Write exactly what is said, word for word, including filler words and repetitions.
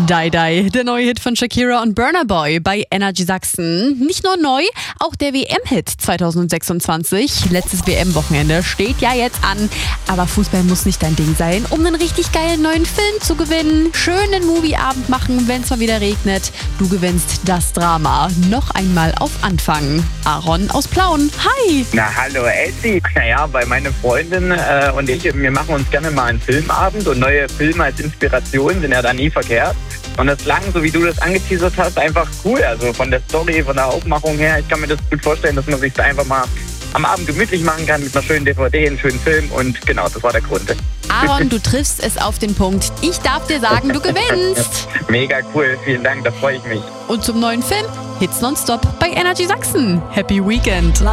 Die Die, der neue Hit von Shakira und Burna Boy bei Energy Sachsen. Nicht nur neu, auch der W M-Hit zwanzig sechsundzwanzig. Letztes W M-Wochenende steht ja jetzt an. Aber Fußball muss nicht dein Ding sein, um einen richtig geilen neuen Film zu gewinnen. Schönen Movieabend machen, wenn es mal wieder regnet. Du gewinnst das Drama. Noch einmal auf Anfang. Aaron aus Plauen. Hi! Na hallo Essi. Naja, weil meine Freundin äh, und ich, wir machen uns gerne mal einen Filmabend und neue Filme als Inspiration sind ja da nie verkehrt. Und das klang, so wie du das angeteasert hast, einfach cool. Also von der Story, von der Aufmachung her, ich kann mir das gut vorstellen, dass man sich da einfach mal am Abend gemütlich machen kann mit einer schönen D V D, einem schönen Film und genau, das war der Grund. Aaron, du triffst es auf den Punkt. Ich darf dir sagen, du gewinnst. Mega cool, vielen Dank, da freue ich mich. Und zum neuen Film Hits nonstop bei Energy Sachsen. Happy Weekend.